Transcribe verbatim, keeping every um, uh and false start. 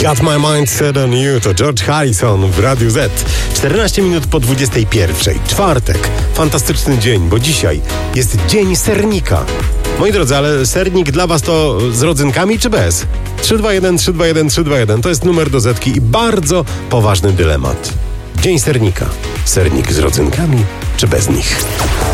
Got my mind set on you to George Harrison w Radiu Z. czternaście minut po dwudziestej pierwszej. Czwartek. Fantastyczny dzień, bo dzisiaj jest dzień sernika. Moi drodzy, ale sernik dla was to z rodzynkami czy bez? trzy dwa jeden, trzy dwa jeden, trzy dwa jeden to jest numer do Zetki i bardzo poważny dylemat. Dzień sernika. Sernik z rodzynkami czy bez nich?